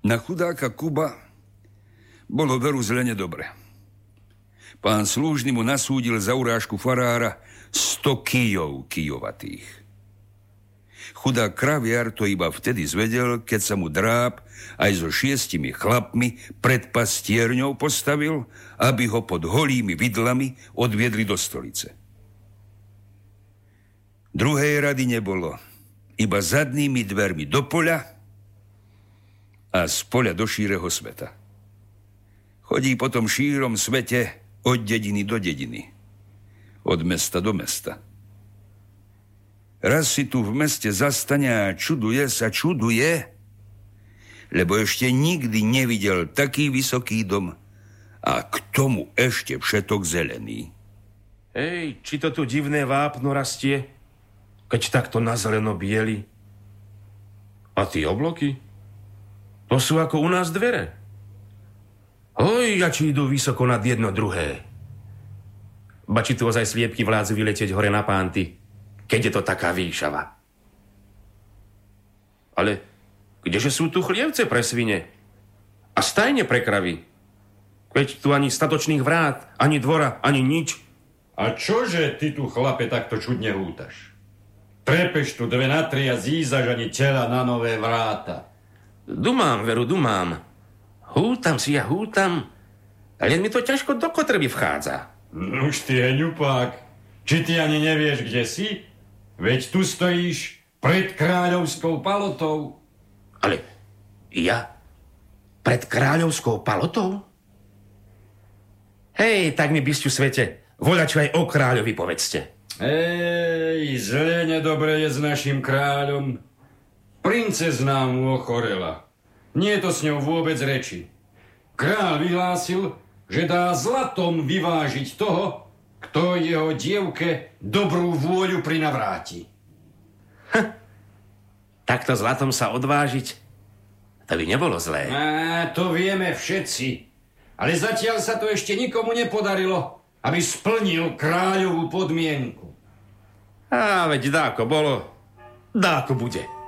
Na chudáka Kuba bolo veru zle nedobre. Pán slúžny mu nasúdil za urážku farára 100 kijov kijovatých. Chudák kraviar to iba vtedy zvedel, keď sa mu dráp aj so 6 chlapmi pred pastierňou postavil, aby ho pod holými vidlami odviedli do stolice. Druhej rady nebolo, iba zadnými dvermi do poľa a z poľa do šíreho sveta. Chodí po tom šírom svete od dediny do dediny, od mesta do mesta. Raz si tu v meste zastane a čuduje sa, lebo ešte nikdy nevidel taký vysoký dom a k tomu ešte všetok zelený. Hej, či to tu divné vápno rastie, keď takto na zeleno bieli? A tie obloky? To sú ako u nás dvere. Oj, a či idú vysoko nad jedno druhé. Ba či tu ozaj sliepky vládzu vyletieť hore na pánty, keď je to taká výšava. Ale kdeže sú tu chlievce pre svine? A stajne pre kravy? Veď tu ani statočných vrát, ani dvora, ani nič. A čože ty tu, chlape, takto čudne hútaš? Trepeš tu 2 na 3 a zízaš ani tela na nové vráta. Dumám, veru, dumám. Hútam si, ale mi to ťažko do kotrby vchádza. Už ty, heňupák, či ty ani nevieš, kde si? Veď tu stojíš pred kráľovskou palotou. Ale ja? Pred kráľovskou palotou? Hej, tak mi bysťu svete, voľačo aj o kráľovi povedzte. Ej, zle nedobre je s našim kráľom. Princezná mu ochorela. Nie je to s ňou vôbec reči. Kráľ vyhlásil, že dá zlatom vyvážiť toho, kto jeho dievke dobrú vôľu prinavráti. Takto zlatom sa odvážiť, to by nebolo zlé. To vieme všetci. Ale zatiaľ sa to ešte nikomu nepodarilo, aby splnil kráľovú podmienku. Veď dáko bolo, dáko bude.